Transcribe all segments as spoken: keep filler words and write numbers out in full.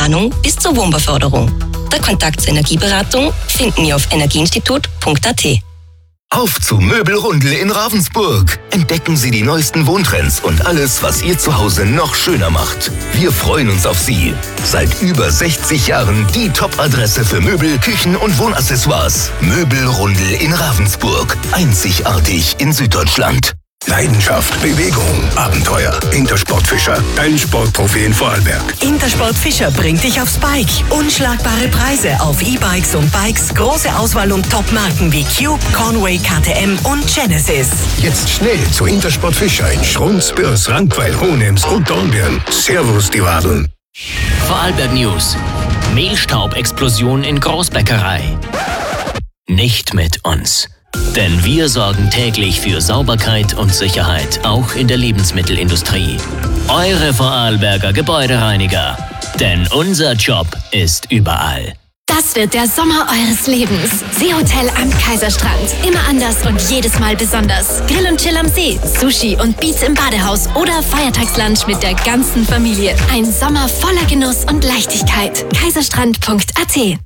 Planung bis zur Wohnbauförderung. Der Kontakt zur Energieberatung finden Sie auf energieinstitut punkt a t. Auf zu Möbelrundel in Ravensburg. Entdecken Sie die neuesten Wohntrends und alles, was Ihr Zuhause noch schöner macht. Wir freuen uns auf Sie. Seit über sechzig Jahren die Top-Adresse für Möbel, Küchen und Wohnaccessoires. Möbelrundel in Ravensburg. Einzigartig in Süddeutschland. Leidenschaft, Bewegung, Abenteuer. Intersport Fischer, dein Sportprofi in Vorarlberg. Intersport Fischer bringt dich aufs Bike. Unschlagbare Preise auf E-Bikes und Bikes, große Auswahl und Top-Marken wie Cube, Conway, K T M und Genesis. Jetzt schnell zu Intersport Fischer in Schrunz, Bürs, Rankweil, Hohenems und Dornbirn. Servus, die Wadeln. Vorarlberg News. Mehlstaubexplosion in Großbäckerei. Nicht mit uns. Denn wir sorgen täglich für Sauberkeit und Sicherheit, auch in der Lebensmittelindustrie. Eure Vorarlberger Gebäudereiniger. Denn unser Job ist überall. Das wird der Sommer eures Lebens. Seehotel am Kaiserstrand. Immer anders und jedes Mal besonders. Grill und Chill am See, Sushi und Beats im Badehaus oder Feiertagslunch mit der ganzen Familie. Ein Sommer voller Genuss und Leichtigkeit. kaiserstrand punkt a t.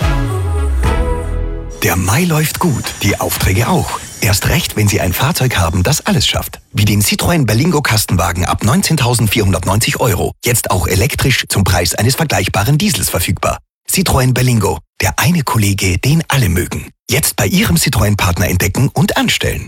Der Mai läuft gut, die Aufträge auch. Erst recht, wenn Sie ein Fahrzeug haben, das alles schafft. Wie den Citroën Berlingo Kastenwagen ab neunzehntausendvierhundertneunzig Euro. Jetzt auch elektrisch zum Preis eines vergleichbaren Diesels verfügbar. Citroën Berlingo, der eine Kollege, den alle mögen. Jetzt bei Ihrem Citroën-Partner entdecken und anstellen.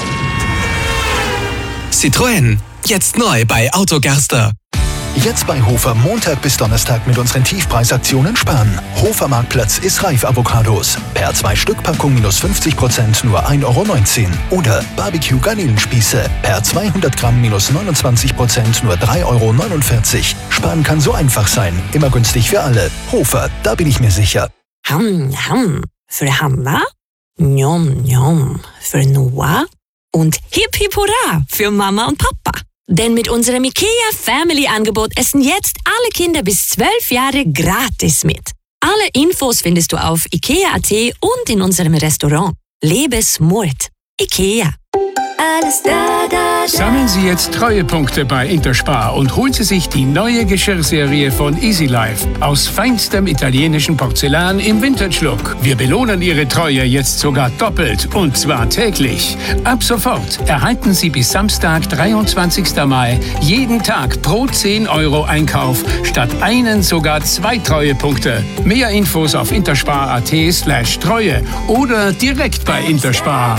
Citroën, jetzt neu bei Autogerster. Jetzt bei Hofer Montag bis Donnerstag mit unseren Tiefpreisaktionen sparen. Hofer Marktplatz ist reif Avocados. Per zwei Stück Packung minus fünfzig Prozent nur ein Euro neunzehn. Oder Barbecue Garnelenspieße. Per zweihundert Gramm minus neunundzwanzig Prozent nur drei Euro neunundvierzig. Sparen kann so einfach sein. Immer günstig für alle. Hofer, da bin ich mir sicher. Ham, ham. Für Hanna. Njom, njom. Für Noah. Und Hip Hip Hurra für Mama und Papa. Denn mit unserem IKEA Family Angebot essen jetzt alle Kinder bis zwölf Jahre gratis mit. Alle Infos findest du auf ikea punkt a t und in unserem Restaurant. Lebe smart. IKEA. Alles da, da, da. Sammeln Sie jetzt Treuepunkte bei Interspar und holen Sie sich die neue Geschirrserie von Easy Life aus feinstem italienischen Porzellan im Vintage-Look. Wir belohnen Ihre Treue jetzt sogar doppelt und zwar täglich. Ab sofort erhalten Sie bis Samstag, dreiundzwanzigsten Mai, jeden Tag pro zehn Euro Einkauf statt einen sogar zwei Treuepunkte. Mehr Infos auf interspar punkt a t slash Treue oder direkt bei Interspar.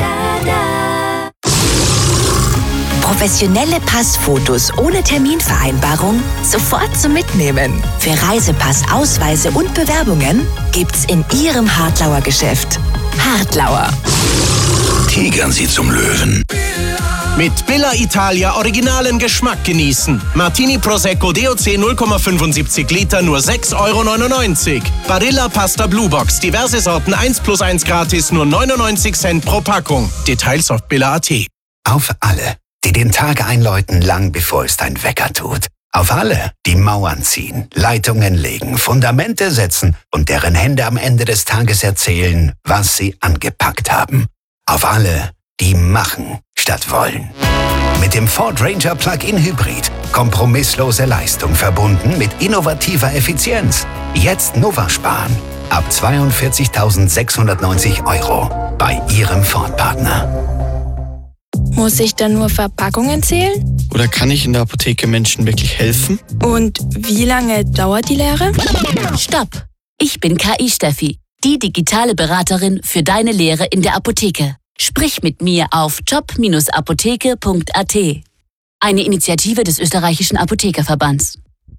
Professionelle Passfotos ohne Terminvereinbarung sofort zum Mitnehmen. Für Reisepass, Ausweise und Bewerbungen gibt's in Ihrem Hartlauer Geschäft. Hartlauer. Tigern Sie zum Löwen. Mit Billa Italia originalen Geschmack genießen. Martini Prosecco D O C null Komma fünfundsiebzig Liter nur sechs Euro neunundneunzig. Barilla Pasta Blue Box, diverse Sorten eins plus eins gratis, nur neunundneunzig Cent pro Packung. Details auf billa punkt a t. Auf alle, die den Tag einläuten, lang bevor es dein Wecker tut. Auf alle, die Mauern ziehen, Leitungen legen, Fundamente setzen und deren Hände am Ende des Tages erzählen, was sie angepackt haben. Auf alle, die machen statt wollen. Mit dem Ford Ranger Plug-in Hybrid. Kompromisslose Leistung verbunden mit innovativer Effizienz. Jetzt Nova sparen. Ab zweiundvierzigtausendsechshundertneunzig Euro bei Ihrem Ford-Partner. Muss ich dann nur Verpackungen zählen? Oder kann ich in der Apotheke Menschen wirklich helfen? Und wie lange dauert die Lehre? Stopp! Ich bin K I-Steffi, die digitale Beraterin für deine Lehre in der Apotheke. Sprich mit mir auf job Bindestrich apotheke punkt a t. Eine Initiative des österreichischen Apothekerverbands.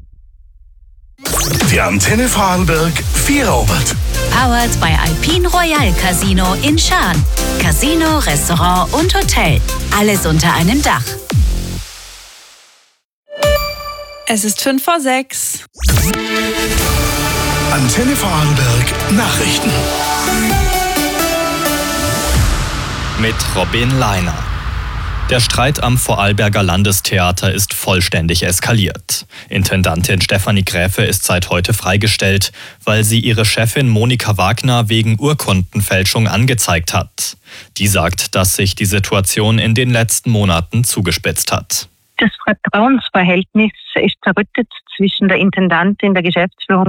Die Antenne Vorarlberg Viererobert. Powered by Alpine Royal Casino in Schaan. Casino, Restaurant und Hotel. Alles unter einem Dach. Es ist fünf vor sechs. Antenne Vorarlberg Nachrichten. Mit Robin Leiner. Der Streit am Vorarlberger Landestheater ist vollständig eskaliert. Intendantin Stefanie Gräfe ist seit heute freigestellt, weil sie ihre Chefin Monika Wagner wegen Urkundenfälschung angezeigt hat. Die sagt, dass sich die Situation in den letzten Monaten zugespitzt hat. Das Vertrauensverhältnis ist zerrüttet zwischen der Intendantin, der Geschäftsführung